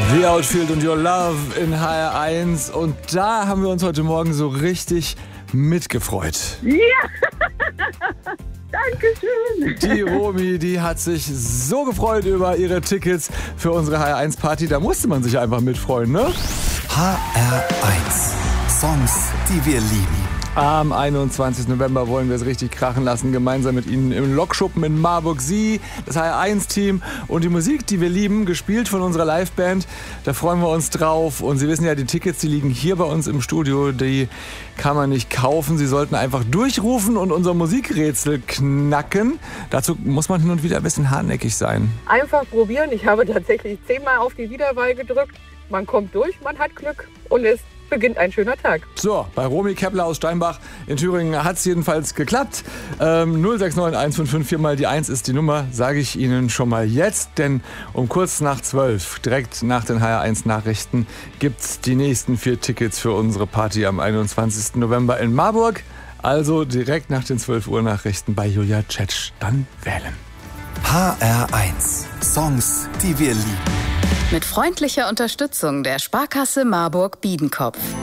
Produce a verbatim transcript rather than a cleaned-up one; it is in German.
The Outfield und Your Love in H R eins. Und da haben wir uns heute Morgen so richtig mitgefreut. Ja, danke schön. Die Romy, die hat sich so gefreut über ihre Tickets für unsere H R eins Party. Da musste man sich einfach mitfreuen, ne? H R eins. Songs, die wir lieben. Am einundzwanzigsten November wollen wir es richtig krachen lassen, gemeinsam mit Ihnen im Lokschuppen in Marburg. Sie, das H R eins Team und die Musik, die wir lieben, gespielt von unserer Liveband. Da freuen wir uns drauf. Und Sie wissen ja, die Tickets, die liegen hier bei uns im Studio, die kann man nicht kaufen. Sie sollten einfach durchrufen und unser Musikrätsel knacken. Dazu muss man hin und wieder ein bisschen hartnäckig sein. Einfach probieren. Ich habe tatsächlich zehnmal auf die Wiederwahl gedrückt. Man kommt durch, man hat Glück und es beginnt ein schöner Tag. So, bei Romy Kepler aus Steinbach in Thüringen hat es jedenfalls geklappt. Ähm, null sechs neun eins fünf fünf vier mal die eins ist die Nummer, sage ich Ihnen schon mal jetzt. Denn um kurz nach zwölf, direkt nach den H R eins Nachrichten, gibt es die nächsten vier Tickets für unsere Party am einundzwanzigsten November in Marburg. Also direkt nach den zwölf Uhr Nachrichten bei Julia Tschetsch dann wählen. H R eins. Songs, die wir lieben. Mit freundlicher Unterstützung der Sparkasse Marburg Biedenkopf.